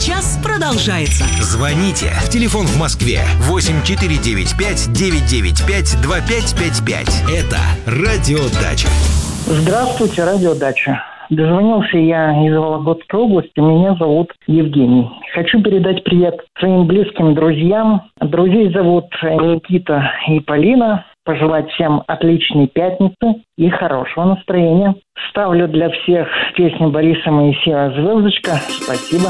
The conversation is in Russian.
час продолжается. Звоните. Телефон в Москве 8495-995-2555. Это «Радиодача». Здравствуйте, «Радиодача». Дозвонился я из Вологодской области. Меня зовут Евгений. Хочу передать привет своим близким друзьям. Друзей зовут Никита и Полина. Пожелать всем отличной пятницы и хорошего настроения. Ставлю для всех песню Бориса Моисеева «Звездочка». Спасибо.